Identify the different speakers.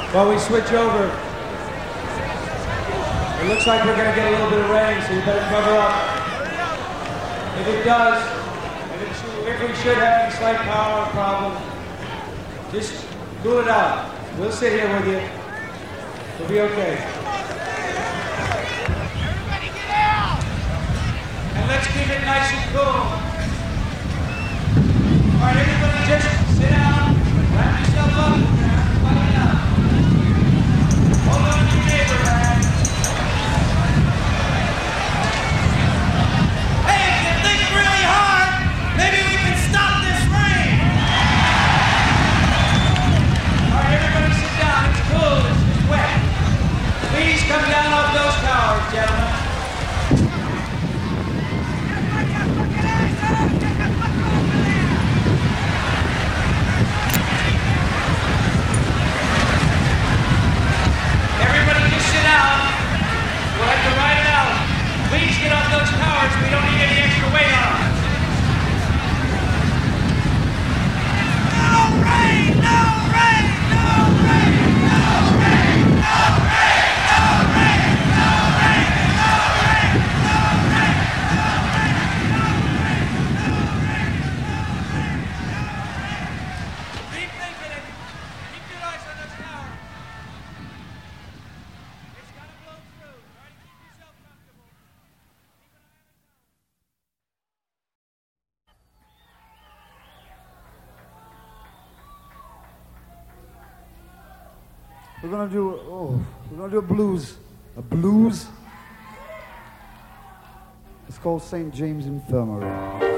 Speaker 1: While we switch over, it looks like we're going to get a little bit of rain, so you better cover up. If it does, if we should have any slight power problem, just cool it out. We'll sit here with you. We'll be okay.
Speaker 2: Everybody get out!
Speaker 1: And let's keep it nice and cool. All right, everybody just sit down, wrap yourself up, everybody up. Hold on to your neighbor, man.
Speaker 2: Hey, if you think really hard, maybe we can stop this rain!
Speaker 1: All right, everybody sit down. It's cool. It's wet. Please come down off those towers, gentlemen. Everybody just sit down. We'll have to ride it out. Please get off those towers. We don't need any extra weight on them.
Speaker 2: No rain! No rain! No rain! No rain! No rain! No rain! No rain! No rain! No rain! No rain! No rain! No rain! Keep thinking it. Keep your eyes on those towers. It's gotta blow through. Try to keep yourself comfortable. Keep an eye on the
Speaker 3: We're gonna do a blues. A blues? It's called St. James Infirmary.